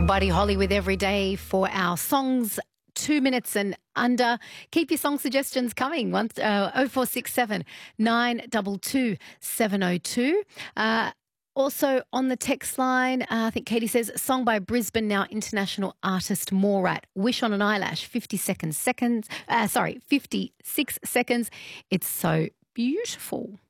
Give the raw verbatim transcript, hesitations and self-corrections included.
Buddy Holly with Every Day for our songs. Two minutes and under. Keep your song suggestions coming. One, uh, oh four six seven, nine two two, seven oh two. Uh, also on the text line, uh, I think Katie says, song by Brisbane now international artist Morat, Wish on an Eyelash, fifty seconds, seconds, uh, sorry, fifty-six seconds. It's so beautiful.